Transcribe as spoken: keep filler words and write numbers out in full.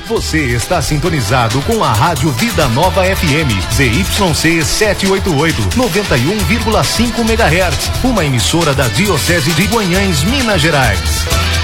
Você está sintonizado com a Rádio Vida Nova F M, Z Y C setecentos e oitenta e oito, noventa e um vírgula cinco megahertz, uma emissora da Diocese de Guanhães, Minas Gerais.